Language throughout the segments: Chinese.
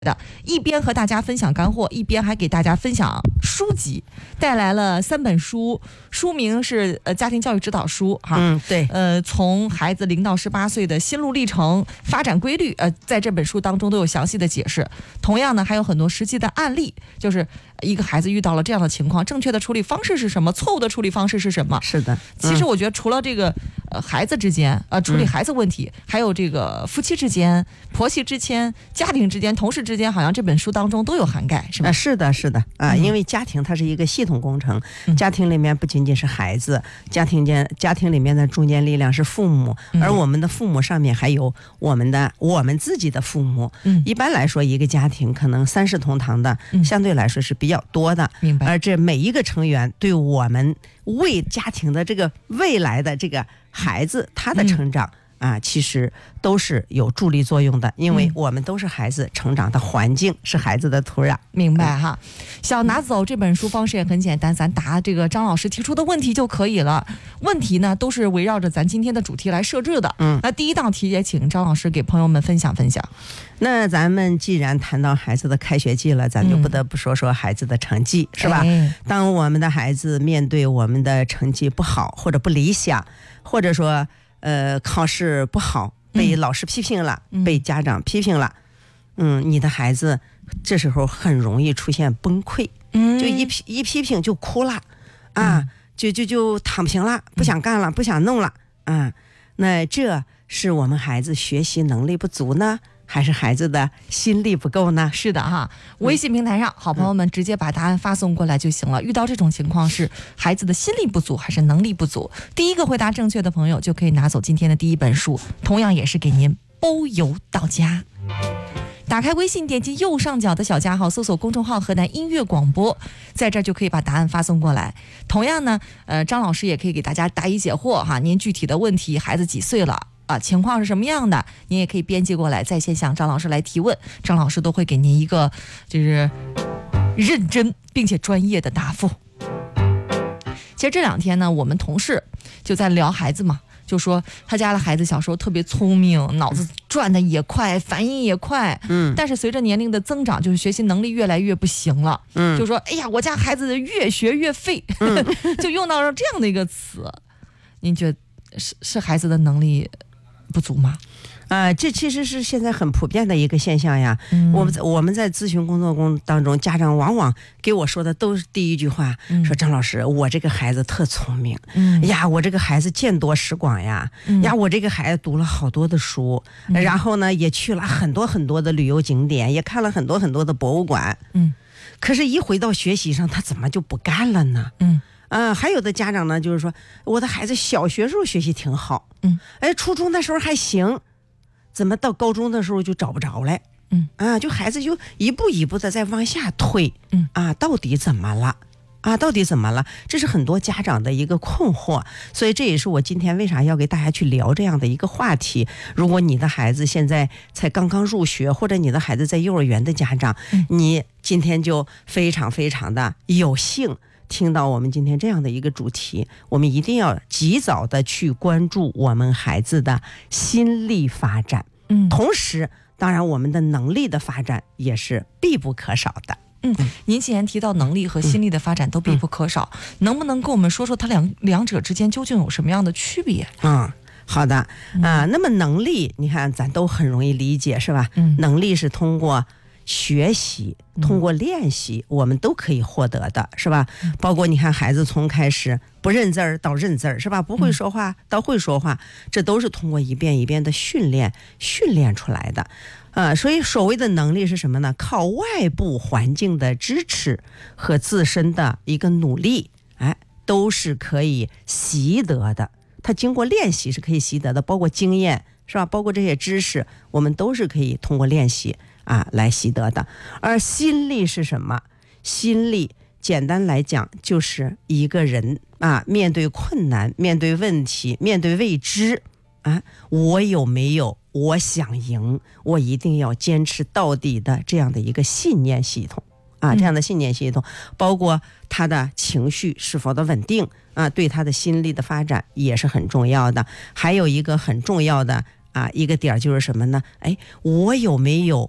的，一边和大家分享干货，一边还给大家分享书籍，带来了3本书，书名是家庭教育指导书哈， 对， 从孩子0到18岁的心路历程、发展规律，在这本书当中都有详细的解释。同样呢，还有很多实际的案例，就是一个孩子遇到了这样的情况，正确的处理方式是什么，错误的处理方式是什么？ 是的， 其实我觉得除了这个孩子之间处理孩子问题，还有这个夫妻之间、婆媳之间、家庭之间、同事之间，好像这本书当中都有涵盖，是吗？ 是的，是的啊，因为家庭它是一个系统工程，家庭里面不仅仅是孩子，家庭里面的中坚力量是父母，而我们的父母上面还有我们自己的父母。一般来说，一个家庭可能30同堂的，相对来说是比较多的。 明白。 而这每一个成员对我们为家庭的这个未来的这个孩子他的成长其实都是有助力作用的，因为我们都是孩子成长的环境，是孩子的土壤。 明白哈。想拿走这本书方式也很简单，咱答这个张老师提出的问题就可以了。问题呢都是围绕着咱今天的主题来设置的。那第一道题也请张老师给朋友们分享分享。 那咱们既然谈到孩子的开学季了，咱就不得不说说孩子的成绩，是吧？当我们的孩子面对我们的成绩不好或者不理想，或者说考试不好，被老师批评了，被家长批评了，你的孩子这时候很容易出现崩溃，就一批评就哭了就躺平了，不想干了，不想弄了那这是我们孩子学习能力不足呢，还是孩子的心力不够呢？ 是的哈，微信平台上好朋友们直接把答案发送过来就行了。遇到这种情况是孩子的心力不足还是能力不足？第一个回答正确的朋友就可以拿走今天的第一本书，同样也是给您包邮到家。打开微信，点击右上角的小加号，搜索公众号河南音乐广播，在这儿就可以把答案发送过来。同样呢，张老师也可以给大家答疑解惑哈，您具体的问题，孩子几岁了情况是什么样的，您也可以编辑过来，在线向张老师来提问，张老师都会给您一个就是认真并且专业的答复。其实这2天呢，我们同事就在聊孩子嘛，就说他家的孩子小时候特别聪明，脑子转的也快，反应也快，但是随着年龄的增长，就是学习能力越来越不行了，就说哎呀，我家孩子越学越废，就用到了这样的一个词。您觉得是孩子的能力不足吗？ 这其实是现在很普遍的一个现象呀。我们在咨询工作当中，家长往往给我说的都是第一句话，说张老师，我这个孩子特聪明，呀，我这个孩子见多识广呀，呀，我这个孩子读了好多的书，然后呢也去了很多很多的旅游景点，也看了很多很多的博物馆，可是一回到学习上，他怎么就不干了呢？还有的家长呢，就是说我的孩子小学时候学习挺好，初中的时候还行，怎么到高中的时候就找不着了？就孩子就一步一步的在往下退，到底怎么了？到底怎么了？这是很多家长的一个困惑，所以这也是我今天为啥要给大家去聊这样的一个话题。如果你的孩子现在才刚刚入学，或者你的孩子在幼儿园的家长，你今天就非常非常的有幸听到我们今天这样的一个主题，我们一定要及早的去关注我们孩子的心理发展，同时当然我们的能力的发展也是必不可少的。 您既然提到能力和心力的发展都必不可少，能不能跟我们说说它两者之间究竟有什么样的区别？ 好的那么能力你看咱都很容易理解，是吧？能力是通过学习，通过练习，我们都可以获得的，是吧？包括你看孩子从开始不认字儿到认字儿，是吧？不会说话到会说话，这都是通过一遍一遍的训练出来的。所以所谓的能力是什么呢？靠外部环境的支持和自身的一个努力，都是可以习得的。它经过练习是可以习得的，包括经验，是吧？包括这些知识，我们都是可以通过练习来习得的。而心力是什么？心力简单来讲就是一个人面对困难，面对问题，面对未知我有没有我想赢，我一定要坚持到底的这样的一个信念系统这样的信念系统，包括他的情绪是否的稳定对他的心力的发展也是很重要的。还有一个很重要的一个点就是什么呢？我有没有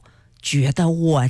觉得我